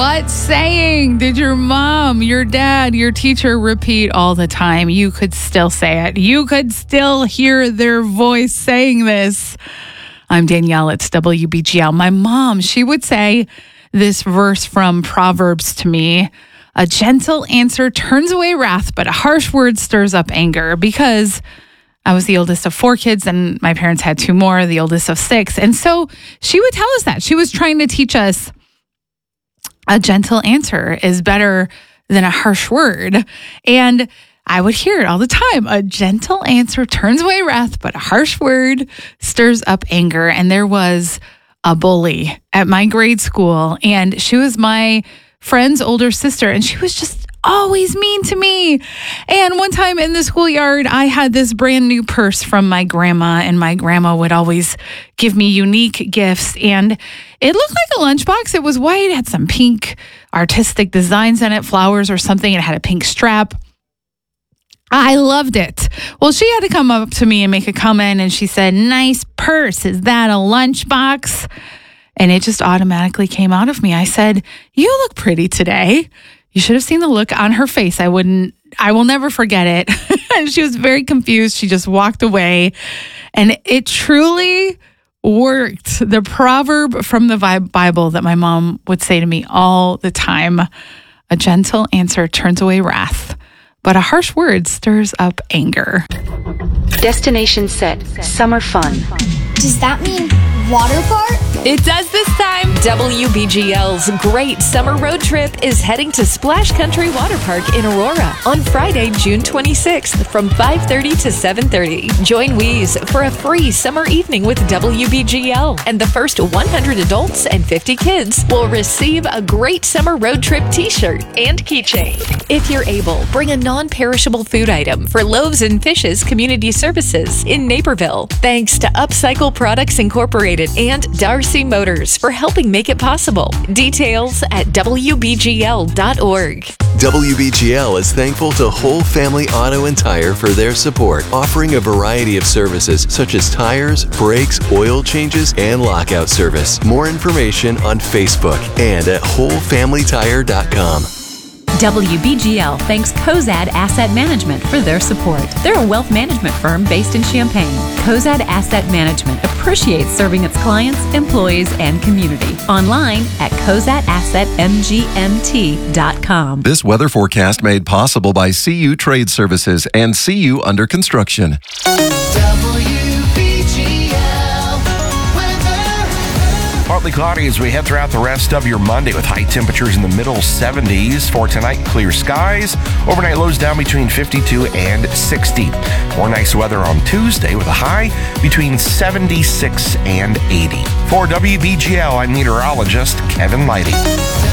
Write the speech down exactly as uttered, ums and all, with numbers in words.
What saying did your mom, your dad, your teacher repeat all the time? You could still say it. You could still hear their voice saying this. I'm Danielle. It's W B G L. My mom, she would say this verse from Proverbs to me. A gentle answer turns away wrath, but a harsh word stirs up anger. Because I was the oldest of four kids and my parents had two more, the oldest of six. And so she would tell us that. She was trying to teach us a gentle answer is better than a harsh word. And I would hear it all the time. A gentle answer turns away wrath, but a harsh word stirs up anger. And there was a bully at my grade school, and she was my friend's older sister, and she was just always mean to me. And one time in the schoolyard, I had this brand new purse from my grandma, and my grandma would always give me unique gifts. And it looked like a lunchbox. It was white, it had some pink artistic designs in it, flowers or something. It had a pink strap. I loved it. Well, she had to come up to me and make a comment, and she said, "Nice purse. Is that a lunchbox?" And it just automatically came out of me. I said, "You look pretty today." You should have seen the look on her face. I wouldn't, I will never forget it. She was very confused. She just walked away. And it truly worked. The proverb from the Bible that my mom would say to me all the time, a gentle answer turns away wrath, but a harsh word stirs up anger. Destination set, summer fun. Does that mean water park? It does this time. W B G L's Great Summer Road Trip is heading to Splash Country Water Park in Aurora on Friday, June twenty-sixth from five thirty to seven thirty. Join Wheeze for a free summer evening with W B G L, and the first one hundred adults and fifty kids will receive a Great Summer Road Trip t-shirt and keychain. If you're able, bring a non-perishable food item for Loaves and Fishes Community Services in Naperville. Thanks to Upcycle Products Incorporated and Darcy Motors for helping make it possible. Details at W B G L dot org. W B G L is thankful to Whole Family Auto and Tire for their support, offering a variety of services such as tires, brakes, oil changes, and lockout service. More information on Facebook and at whole family tire dot com. W B G L thanks Cozad Asset Management for their support. They're a wealth management firm based in Champaign. Cozad Asset Management appreciates serving its clients, employees, and community. Online at cozad asset m g m t dot com. This weather forecast made possible by C U Trade Services and C U Under Construction. Partly cloudy as we head throughout the rest of your Monday with high temperatures in the middle seventies. For tonight, clear skies. Overnight lows down between fifty-two and sixty. More nice weather on Tuesday with a high between seventy-six and eighty. For W B G L, I'm meteorologist Kevin Lighty.